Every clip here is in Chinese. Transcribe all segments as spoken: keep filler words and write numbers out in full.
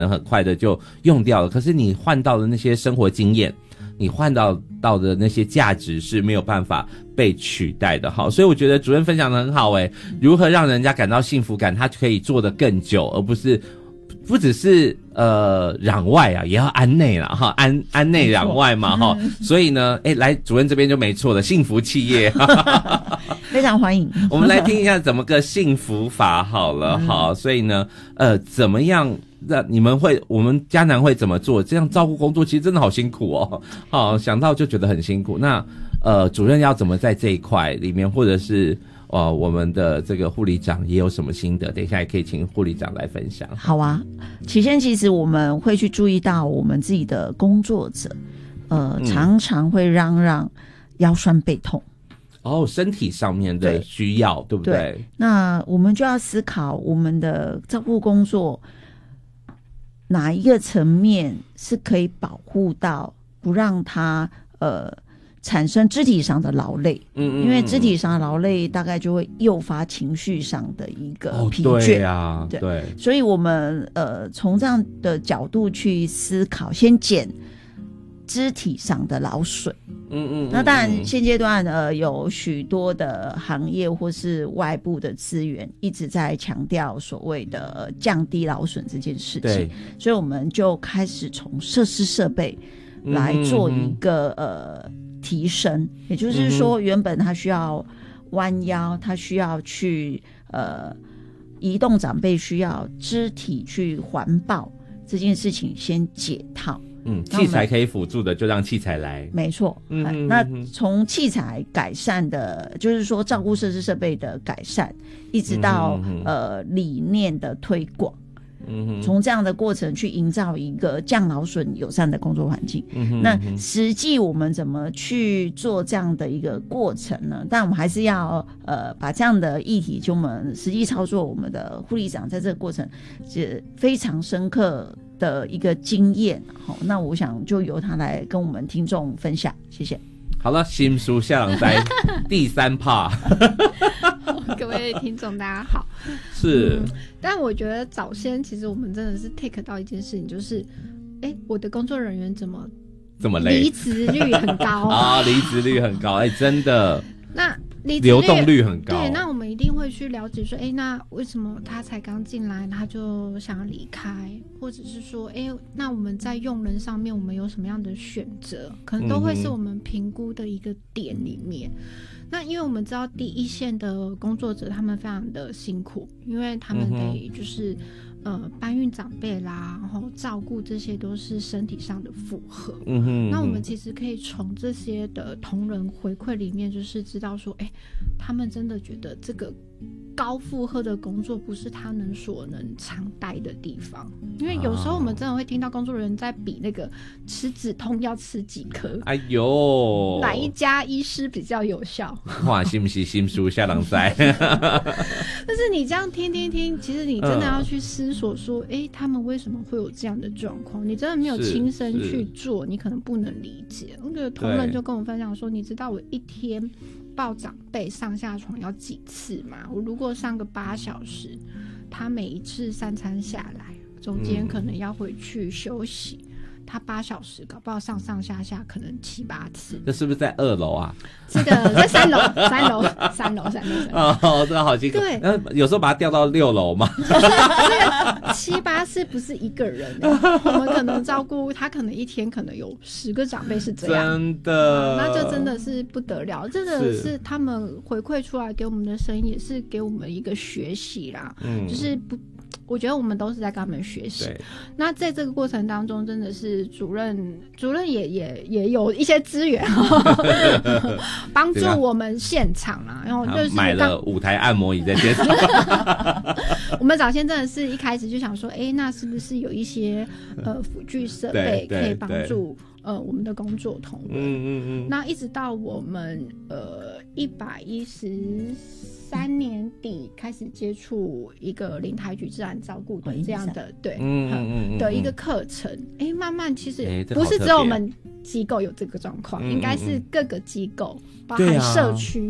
很快的就用掉了，可是你换到的那些生活经验，你换到到的那些价值是没有办法被取代的。好，所以我觉得主任分享的很好诶，如何让人家感到幸福感，他可以做得更久，而不是不只是呃攘外啊，也要安内啦哈，安安内攘外嘛哈。所以呢，哎，来主任这边就没错了，幸福企业非常欢迎。 我们来听一下怎么个幸福法好了，好，所以呢，呃，怎么样？那你们会，我们嘉南会怎么做？这样照顾工作其实真的好辛苦哦。好，想到就觉得很辛苦。那呃，主任要怎么在这一块里面，或者是呃，我们的这个护理长也有什么心得？等一下也可以请护理长来分享。 好啊，起先其实我们会去注意到我们自己的工作者，呃，嗯、常常会嚷嚷腰酸背痛。 哦，身体上面的需要， 对, 对不对？对， 那我们就要思考我们的照顾工作哪一个层面是可以保护到，不让他呃产生肢体上的劳累。嗯, 嗯, 嗯，因为肢体上的劳累大概就会诱发情绪上的一个疲倦。哦、对啊，对，对， 所以我们呃从这样的角度去思考，先减肢体上的劳损。嗯 嗯, 嗯，那当然现阶段呃有许多的行业或是外部的资源一直在强调所谓的、呃、降低劳损这件事情，所以我们就开始从设施设备来做一个、嗯、呃提升，也就是说原本他需要弯腰，他需要去呃移动长辈需要肢体去环抱这件事情先解套。 嗯，器材可以辅助的就让器材来， 没错。嗯, 嗯, 嗯，那从器材改善的，就是说照顾设施设备的改善，一直到、嗯、呃理念的推广。嗯，从这样的过程去营造一个降劳损友善的工作环境。嗯，那实际我们怎么去做这样的一个过程呢？但我们还是要呃把这样的议题，就我们实际操作，我们的护理长在这个过程是非常深刻的一个经验。好，那我想就由他来跟我们听众分享，谢谢。 好了，新书下朗在第三 part 各位听众大家好。 是、嗯、 但我觉得早先其实我们真的是 take 到一件事情，就是哎，我的工作人员怎么这么累， 离职率很高啊，离职率很高，哎，真的， 那流动率很高。 对，那我们一定会去了解说，哎，那为什么他才刚进来他就想要离开，或者是说，哎，那我们在用人上面我们有什么样的选择，可能都会是我们评估的一个点里面。嗯，那因为我们知道第一线的工作者他们非常的辛苦，因为他们得就是、嗯、呃搬运长辈啦，然后照顾，这些都是身体上的负荷。嗯哼，那我们其实可以从这些的同仁回馈里面，就是知道说，哎，他们真的觉得这个高负荷的工作不是他能所能常待的地方。因为有时候我们真的会听到工作人员在比那个吃止痛要吃几颗， 哎呦， 哪一家医师比较有效？ 哇，是不是心书下人知？ 但是你这样听听听，其实你真的要去思索说，哎、嗯，他们为什么会有这样的状况？你真的没有亲身去做，你可能不能理解。那个同仁就跟我分享说，你知道我一天抱长辈上下床要几次吗？我如果上个八小时，他每一次三餐下来，中间可能要回去休息。嗯，他八小时搞不好上上下下可能七八次。 这是不是在二楼啊？ 这个在三楼，三楼，三楼，三楼。 哦，这好辛苦。对，那有时候把它调到六楼嘛。 七八次不是一个人、欸，我们可能照顾他，可能一天可能有十个长辈是这样。 真的、 嗯，那就真的是不得了。这个是他们回馈出来给我们的声音，也是给我们一个学习啦。嗯，就是不。我觉得我们都是在跟他们学习。那在这个过程当中，真的是主任，主任也也也有一些资源帮助我们现场啊。然后就是买了五台按摩椅在现场。 我们早先真的是一开始就想说，哎，那是不是有一些呃辅具设备可以帮助呃我们的工作同仁？嗯嗯嗯。那一直到我们呃一百一十。三年底开始接触一个临台局自然照顾的这样的、哦、对、嗯嗯嗯、的一个课程，哎，慢慢其实不是只有我们机构有这个状况、嗯，应该是各个机构，包含社区、啊，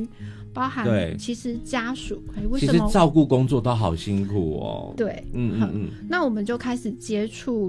包含对其实家属，哎，为其什么实照顾工作都好辛苦哦。 对， 嗯嗯嗯， 那我们就开始接触